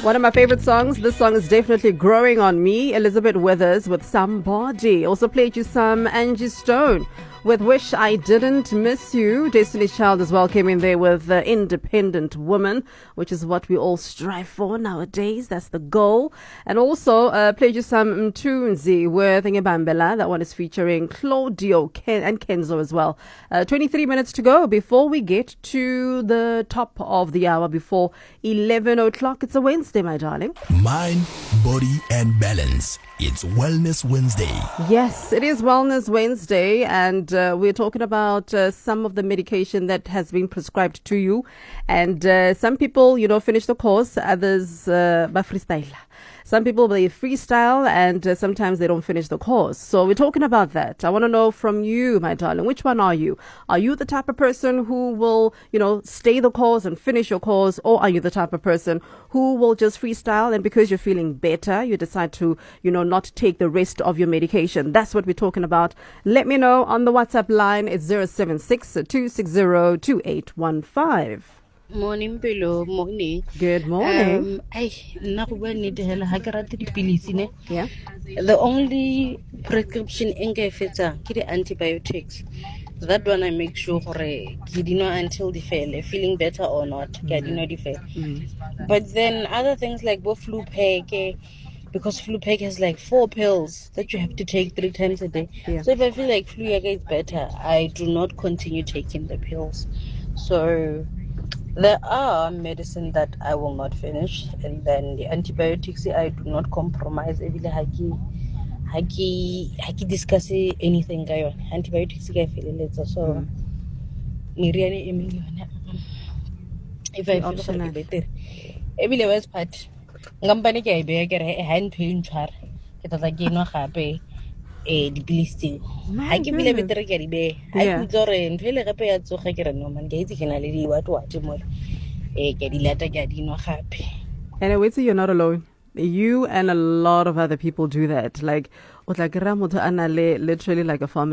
One of my favorite songs. This song is definitely growing on me. Elizabeth Withers with Somebody. Also played you some Angie Stone with Wish I Didn't Miss You. Destiny's Child as well came in there with Independent Woman, which is what we all strive for nowadays. That's the goal. And also played you some Mtunzi with Ngebambela. That one is featuring Claudio and Kenzo as well. 23 minutes to go before we get to the top of the hour, before 11 o'clock. It's a Wednesday, my darling. Mind, body, and balance. It's Wellness Wednesday. Yes, it is Wellness Wednesday, and we're talking about some of the medication that has been prescribed to you. And some people, finish the course, others freestyle. Some people, they freestyle, and sometimes they don't finish the course. So we're talking about that. I want to know from you, my darling, which one are you? Are you the type of person who will, stay the course and finish your course? Or are you the type of person who will just freestyle, and because you're feeling better, you decide to, not take the rest of your medication? That's what we're talking about. Let me know on the WhatsApp line. It's 076-260-2815. Morning, Pelo. Morning. Good morning. Yeah. Yeah. The only prescription in feta is the antibiotics. That one I make sure for until the fail, feeling better or not. But then other things like flu pack, because flu pack has like 4 pills that you have to take 3 times a day. Yeah. So if I feel like flu is better, I do not continue taking the pills. So there are medicine that I will not finish, and then the antibiotics I do not compromise. Haki discuss anything guy on antibiotics guy feel later. So if I feel like better, every was part company ke be ke re hand pain char ke tla ke no gape dipilisi ha ke bile betere ke di be ha ke tsore ntwele gape ya tsoga ke re no man ke itse ke na le di what mo ke di lata ke di no gape. And I wait till you're not alone. You and a lot of other people do that. Like, literally like a pharmacy.